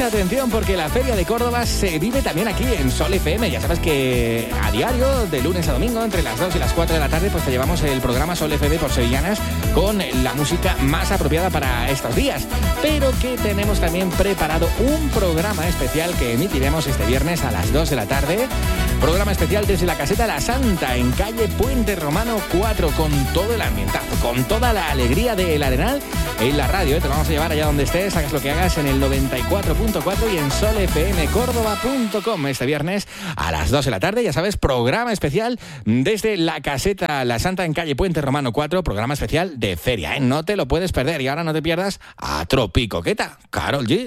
mucha atención porque la Feria de Córdoba se vive también aquí en Sol FM. Ya sabes que a diario, de lunes a domingo, entre las 2 y las 4 de la tarde, pues te llevamos el programa Sol FM por Sevillanas con la música más apropiada para estos días. Pero que tenemos también preparado un programa especial que emitiremos este viernes a las 2 de la tarde. Programa especial desde la Caseta La Santa, en calle Puente Romano 4, con todo el ambientazo, con toda la alegría del Arenal en la radio. Te vamos a llevar allá donde estés, hagas lo que hagas, en el 94.4 y en solfmcórdoba.com. Este viernes a las 2 de la tarde, ya sabes, programa especial desde la Caseta La Santa, en calle Puente Romano 4, programa especial de feria, ¿eh? No te lo puedes perder. Y ahora no te pierdas a Tropicoqueta, Karol G.